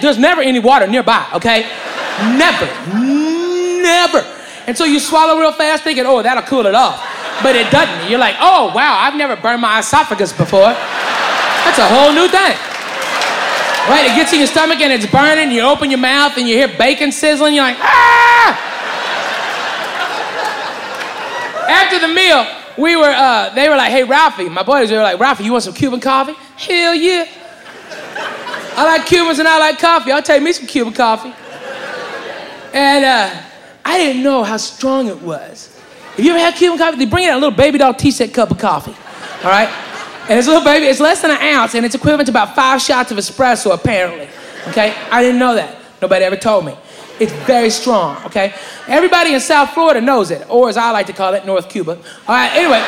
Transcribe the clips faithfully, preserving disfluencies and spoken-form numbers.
there's never any water nearby, okay? Never, never. And so you swallow real fast thinking, oh, that'll cool it off. But it doesn't. You're like, oh, wow, I've never burned my esophagus before. That's a whole new thing. Right, it gets in your stomach and it's burning, you open your mouth and you hear bacon sizzling, you're like, ah! After the meal, we were, uh, they were like, hey, Ralphie, my boys, they were like, Ralphie, you want some Cuban coffee? Hell yeah. I like Cubans and I like coffee. I'll take me some Cuban coffee. And uh, I didn't know how strong it was. Have you ever had Cuban coffee? They bring in a little baby doll tea-set cup of coffee, all right? And it's a little baby, it's less than an ounce, and it's equivalent to about five shots of espresso, apparently, okay? I didn't know that. Nobody ever told me. It's very strong, okay? Everybody in South Florida knows it, or as I like to call it, North Cuba. All right, anyway.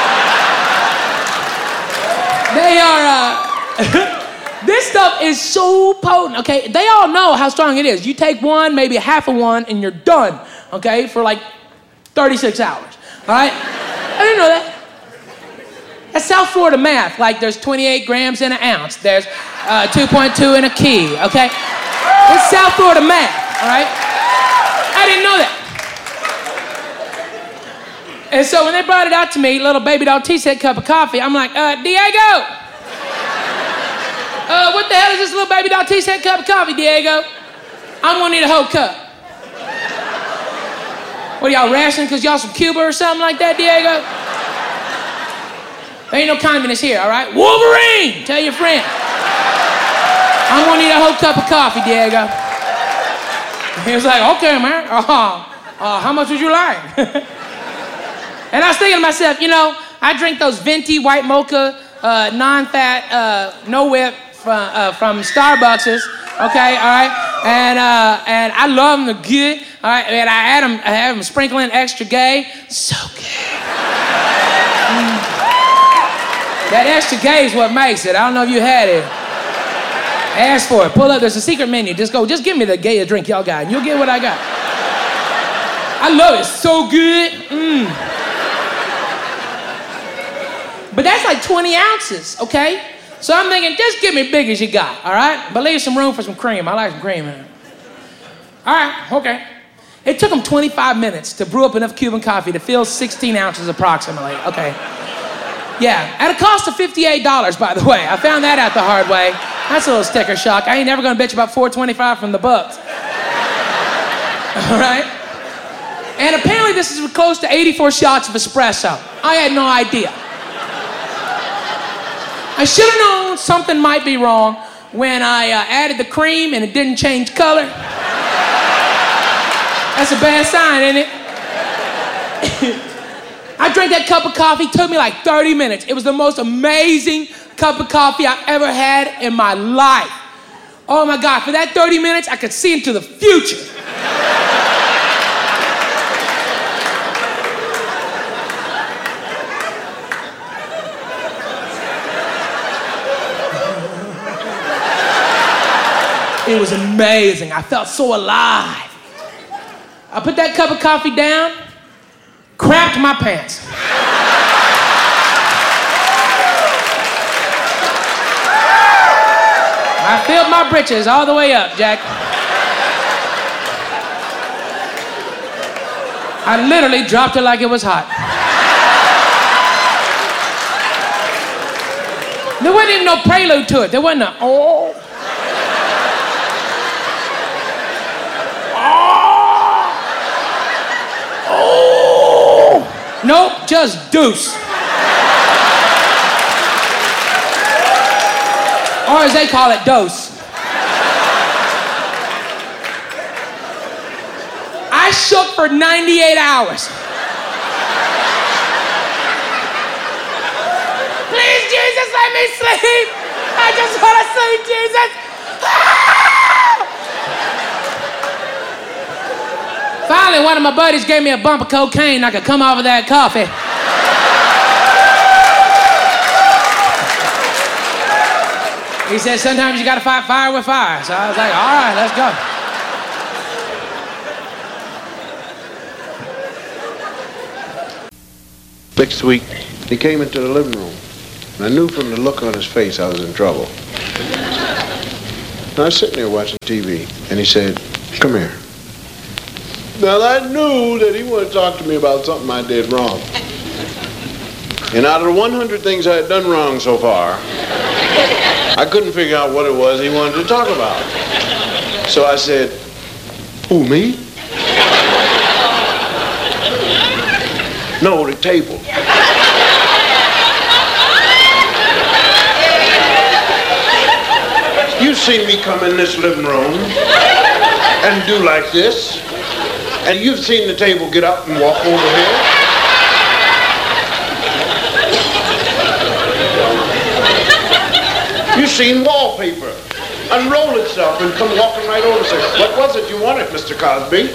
They are, uh, this stuff is so potent, okay? They all know how strong it is. You take one, maybe half of one, and you're done, okay? For like thirty-six hours, all right? I didn't know that. That's South Florida math. Like there's twenty-eight grams in an ounce. There's uh, two point two in a key, okay? It's South Florida math, all right? I didn't know that. And so when they brought it out to me, little baby doll tea-set cup of coffee, I'm like, uh, Diego! Uh, what the hell is this little baby doll tea-set cup of coffee, Diego? I'm gonna need a whole cup. What are y'all rationing because y'all from Cuba or something like that, Diego? There ain't no communists here, all right? Wolverine! Tell your friend. I'm gonna need a whole cup of coffee, Diego. He was like, okay, man. Uh, uh, how much would you like? And I was thinking to myself, you know, I drink those venti white mocha, uh, non-fat, uh, no whip from, uh, from Starbuckses, okay, all right? And, uh, and I love them, they're good, all right? And I add them, I have them sprinkling extra gay, so good. Mm. That extra gay is what makes it. I don't know if you had it. Ask for it. Pull up. There's a secret menu. Just go. Just give me the gay drink y'all got, and you'll get what I got. I love it. So good. Mm. But that's like twenty ounces, okay? So I'm thinking, just give me big as you got, all right? But leave some room for some cream. I like some cream in it. All right, okay. It took them twenty-five minutes to brew up enough Cuban coffee to fill sixteen ounces approximately, okay? Yeah, at a cost of fifty-eight dollars, by the way. I found that out the hard way. That's a little sticker shock. I ain't never gonna bitch about four twenty-five from the Bucks. All right? And apparently this is close to eighty-four shots of espresso. I had no idea. I should have known something might be wrong when I uh, added the cream and it didn't change color. That's a bad sign, isn't it? I drank that cup of coffee, it took me like thirty minutes. It was the most amazing cup of coffee I ever had in my life. Oh my God, for that thirty minutes, I could see into the future. It was amazing. I felt so alive. I put that cup of coffee down, crapped my pants. I filled my britches all the way up, Jack. I literally dropped it like it was hot. There wasn't even no prelude to it. There wasn't a, oh. Oh. Oh. Nope, just deuce. Or as they call it, dose. I shook for ninety-eight hours. Please, Jesus, let me sleep. I just want to sleep, Jesus. Ah! Finally, one of my buddies gave me a bump of cocaine. I could come off of that coffee. He said, sometimes you gotta fight fire with fire. So I was like, all right, let's go. Next week, he came into the living room. And I knew from the look on his face I was in trouble. I was sitting there watching T V, and he said, "Come here." Now, I knew that he wanted to talk to me about something I did wrong. And out of the one hundred things I had done wrong so far, I couldn't figure out what it was he wanted to talk about. So I said, "Who, me?" "No, the table." You've seen me come in this living room and do like this, and you've seen the table get up and walk over here. You've seen wallpaper unroll itself and come walking right over and say, "What was it you wanted, Mister Cosby?"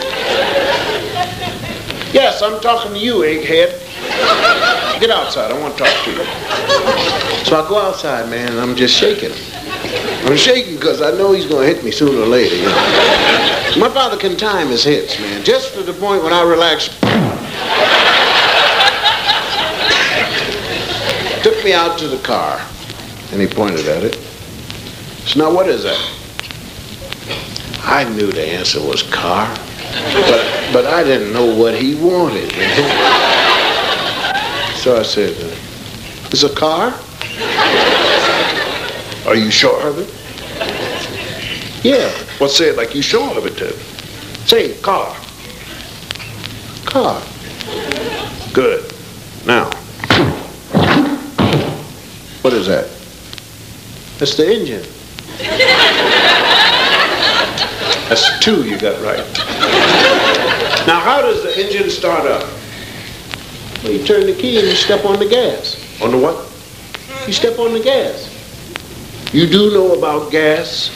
"Yes, I'm talking to you, egghead. Get outside, I want to talk to you." So I go outside, man, and I'm just shaking. I'm shaking because I know he's going to hit me sooner or later, you know. My father can time his hits, man, just to the point when I relax. Took me out to the car, and he pointed at it. So now what is that? I knew the answer was car, but, but I didn't know what he wanted, you know? So I said, "It's a car? Are you sure of it?" "Yeah." "Well, say it like you sure of it, then." "Say car." "Car." "Good. Now, what is that?" "That's the engine." "That's two you got right. Now, how does the engine start up?" "Well, you turn the key and you step on the gas." "On the what?" "You step on the gas." "You do know about gas?"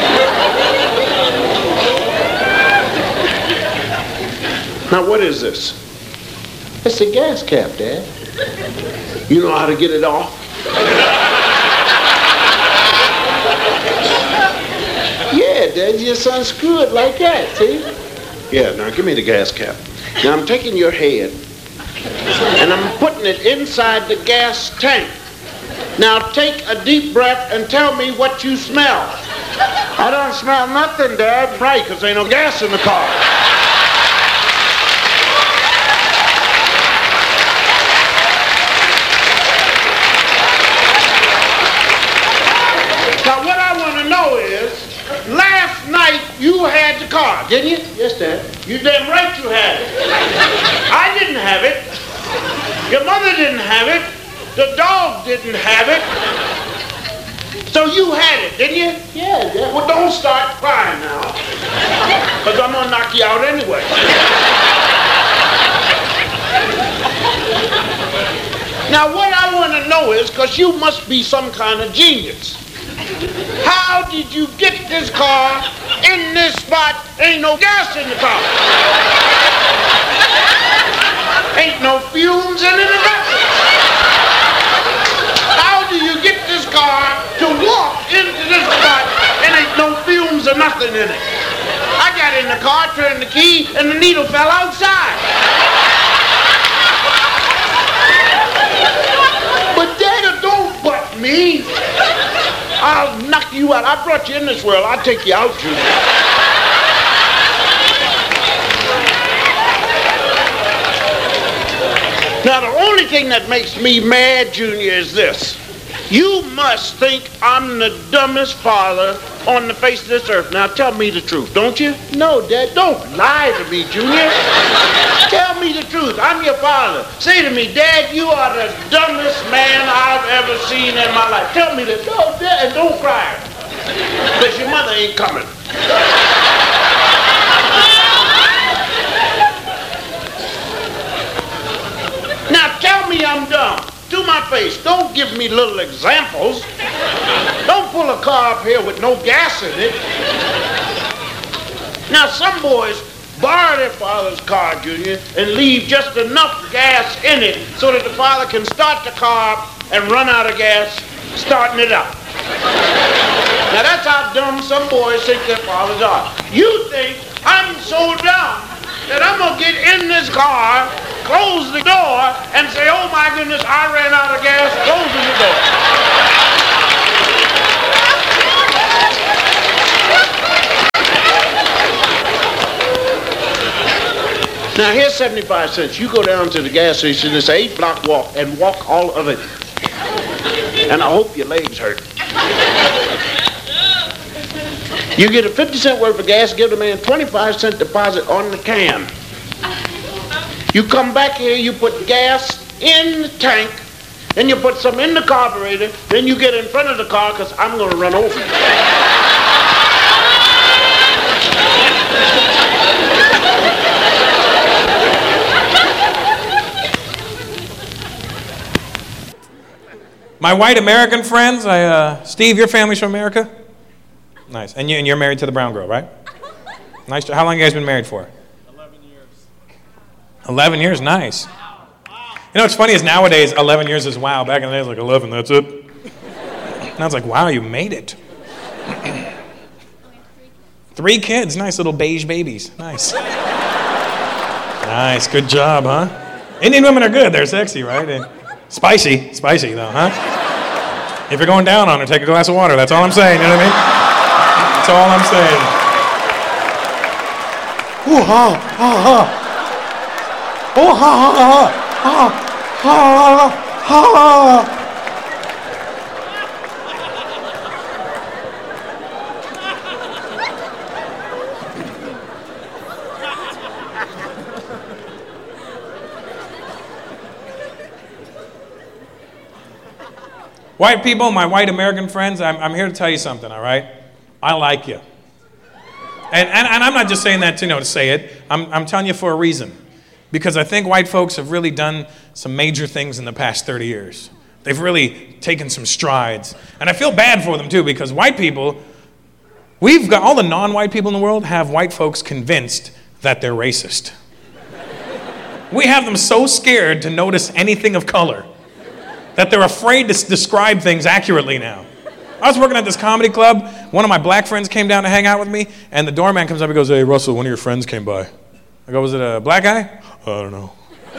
"Now, what is this?" "It's the gas cap, Dad." "You know how to get it off?" "Yeah, Dad, you just unscrew it like that, see?" "Yeah, now give me the gas cap. Now I'm taking your head and I'm putting it inside the gas tank. Now take a deep breath and tell me what you smell." "I don't smell nothing, Dad." "Right, because there ain't no gas in the car." Now what I want to know is, last night you had the car, didn't you? "Yes, Dad." "You damn right you had it. I didn't have it. Your mother didn't have it. The dog didn't have it. So you had it, didn't you?" "Yeah, Dad." "Well, don't start crying now, because I'm going to knock you out anyway." Now, what I want to know is, because you must be some kind of genius, how did you get this car in this spot? Ain't no gas in the car. Ain't no fumes in it or nothing. How do you get this car to walk into this spot and ain't no fumes or nothing in it? I got in the car, turned the key, and the needle fell outside. But Daddy, don't butt me. I'll knock you out. I brought you in this world. I'll take you out, Junior. Now, the only thing that makes me mad, Junior, is this. You must think I'm the dumbest father on the face of this earth. Now, tell me the truth, don't you? No, Dad, don't lie to me, Junior. Tell me the truth. I'm your father. Say to me, Dad, you are the dumbest man I've ever seen in my life. Tell me that. No, Dad, and don't cry. Because your mother ain't coming. Now, tell me I'm dumb. To my face. Don't give me little examples. Don't pull a car up here with no gas in it. Now, some boys borrow their father's car, Junior, and leave just enough gas in it so that the father can start the car up and run out of gas starting it up. Now, that's how dumb some boys think their fathers are. You think I'm so dumb that I'm going to get in this car, close the door, and say, oh my goodness, I ran out of gas, closing the door. Now, here's seventy-five cents. You go down to the gas station, it's an eight-block walk, and walk all of it. And I hope your legs hurt. You get a fifty cent worth of gas, give the man twenty-five cent deposit on the can. You come back here, you put gas in the tank, then you put some in the carburetor, then you get in front of the car, because I'm going to run over you. My white American friends, I, uh, Steve, your family's from America? Nice. And, you, and you're married to the brown girl, right? Nice. How long have you guys been married for? eleven years. eleven years, nice. You know what's funny is nowadays, eleven years is wow. Back in the day, it was like eleven, that's it. Now it's like, wow, you made it. Three kids, nice little beige babies. Nice. Nice, good job, huh? Indian women are good, they're sexy, right? And spicy, spicy though, huh? If you're going down on her, take a glass of water, that's all I'm saying, you know what I mean? That's all I'm saying. Ooh, ha, ha, ha. Oh, ha, ha, ha, ha, ha, ha, ha. White people, my white American friends, I'm, I'm here to tell you something, all right? I like you. And, and, and I'm not just saying that to, you know, to say it. I'm, I'm telling you for a reason. Because I think white folks have really done some major things in the past thirty years. They've really taken some strides. And I feel bad for them, too, because white people, we've got, all the non-white people in the world have white folks convinced that they're racist. We have them so scared to notice anything of color that they're afraid to s- describe things accurately now. I was working at this comedy club. One of my black friends came down to hang out with me, and the doorman comes up and goes, "Hey, Russell, one of your friends came by." I go, "Was it a black guy?" "I don't know."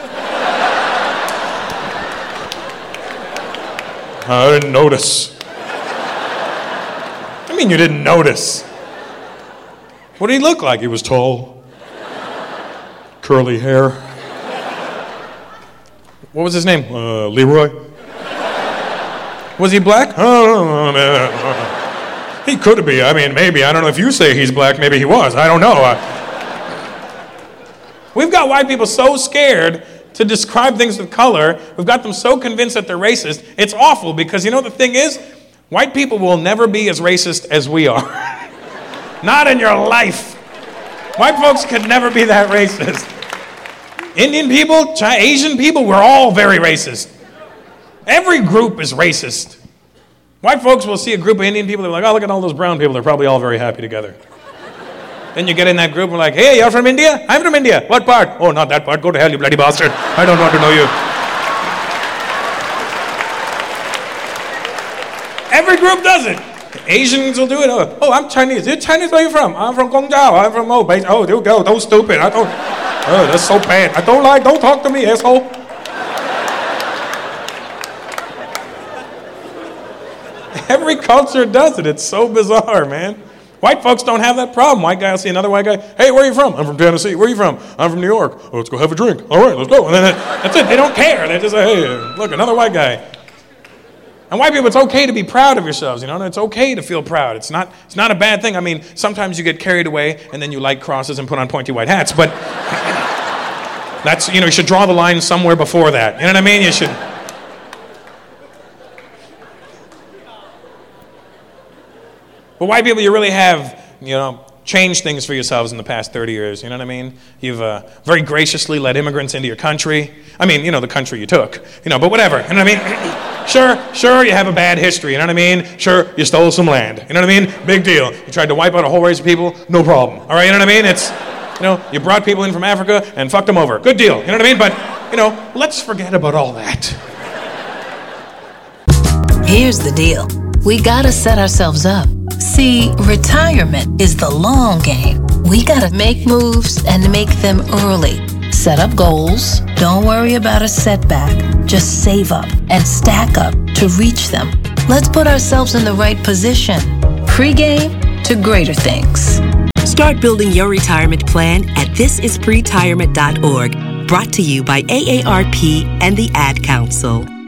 "I didn't notice." I mean, you didn't notice. What did he look like? He was tall, curly hair. What was his name? Uh, Leroy. Was he black? Oh, he could be. I mean, maybe. I don't know if you say he's black. Maybe he was. I don't know. Uh, we've got white people so scared to describe things with color. We've got them so convinced that they're racist. It's awful because, you know, the thing is, white people will never be as racist as we are. Not in your life. White folks could never be that racist. Indian people, Chi- Asian people, we're all very racist. Every group is racist. White folks will see a group of Indian people, they're like, "Oh, look at all those brown people, they're probably all very happy together." Then you get in that group, and we're like, "Hey, you're from India? I'm from India. What part?" "Oh, not that part. Go to hell, you bloody bastard. I don't want to know you." Every group does it. Asians will do it. Oh, oh, I'm Chinese. You're Chinese? Where are you from? "I'm from Guangzhou. I'm from, oh, Beijing." "Oh, you go, don't stupid. I don't, oh, that's so bad. I don't like, don't talk to me, asshole." Every culture does it. It's so bizarre, man. White folks don't have that problem. White guy will see another white guy. "Hey, where are you from?" "I'm from Tennessee." "Where are you from?" "I'm from New York." "Oh, let's go have a drink." "All right, let's go." And then that's it. They don't care. They just say, "Hey, look, another white guy." And white people, it's okay to be proud of yourselves, you know? It's okay to feel proud. It's not, it's not a bad thing. I mean, sometimes you get carried away and then you light crosses and put on pointy white hats, but that's, you know, you should draw the line somewhere before that. You know what I mean? You should. But white people, you really have, you know, changed things for yourselves in the past thirty years, you know what I mean? You've uh, very graciously let immigrants into your country. I mean, you know, the country you took, you know, but whatever, you know what I mean? Sure, sure, you have a bad history, you know what I mean? Sure, you stole some land, you know what I mean? Big deal. You tried to wipe out a whole race of people, no problem, all right, you know what I mean? It's, you know, you brought people in from Africa and fucked them over, good deal, you know what I mean? But, you know, let's forget about all that. Here's the deal. We gotta set ourselves up. See, retirement is the long game. We gotta make moves and make them early. Set up goals. Don't worry about a setback. Just save up and stack up to reach them. Let's put ourselves in the right position. Pre-game to greater things. Start building your retirement plan at this is pretirement dot org. Brought to you by A A R P and the Ad Council.